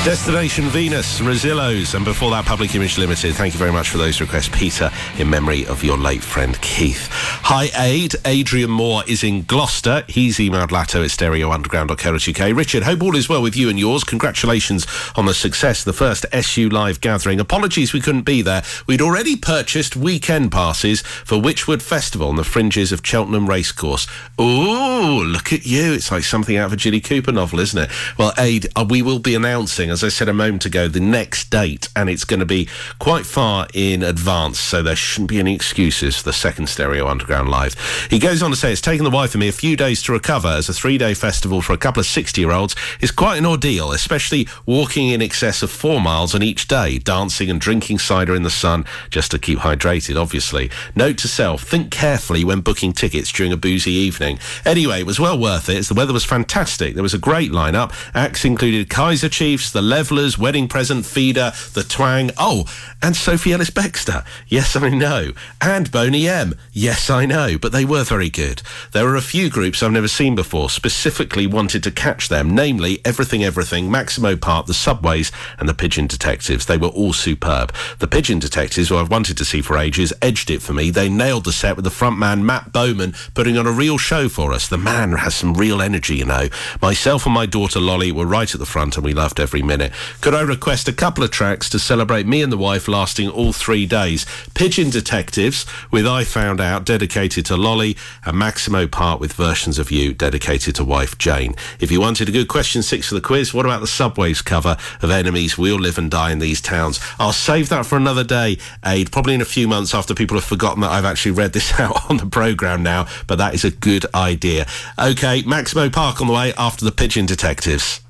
Destination Venus, Rosillos, and before that, Public Image Limited. Thank you very much for those requests, Peter, in memory of your late friend Keith. Hi, Aid. Adrian Moore is in Gloucester. He's emailed Latto at stereounderground.co.uk. Richard, hope all is well with you and yours. Congratulations on the success of the first SU Live gathering. Apologies we couldn't be there. We'd already purchased weekend passes for Witchwood Festival on the fringes of Cheltenham Racecourse. Ooh, look at you. It's like something out of a Ginny Cooper novel, isn't it? Well, Aid, we will be announcing, as I said a moment ago, the next date, and it's going to be quite far in advance, so there shouldn't be any excuses for the second Stereo Underground Live. He goes on to say, it's taken the wife and me a few days to recover, as a 3-day festival for a couple of 60-year-olds is quite an ordeal, especially walking in excess of 4 miles on each day, dancing and drinking cider in the sun, just to keep hydrated, obviously. Note to self, think carefully when booking tickets during a boozy evening. Anyway, it was well worth it, as the weather was fantastic. There was a great lineup. Acts included Kaiser Chiefs, the Levellers, Wedding Present, Feeder, The Twang, and Sophie Ellis-Bextor. Yes, I know. And Boney M. Yes, I know. But they were very good. There were a few groups I've never seen before, specifically wanted to catch them, namely Everything, Maximo Park, The Subways, and the Pigeon Detectives. They were all superb. The Pigeon Detectives, who I've wanted to see for ages, edged it for me. They nailed the set with the frontman Matt Bowman putting on a real show for us. The man has some real energy, you know. Myself and my daughter Lolly were right at the front, and we loved every minute. Could I request a couple of tracks to celebrate me and the wife lasting all 3 days? Pigeon Detectives with I Found Out, dedicated to Lolly, and Maximo Park with Versions of You, dedicated to wife Jane. If you wanted a good question 6 for the quiz, what about the Subways cover of Enemies, We'll Live and Die in These Towns? I'll save that for another day, Aid, probably in a few months after people have forgotten that I've actually read this out on the programme now, but that is a good idea. OK, Maximo Park on the way after the Pigeon Detectives.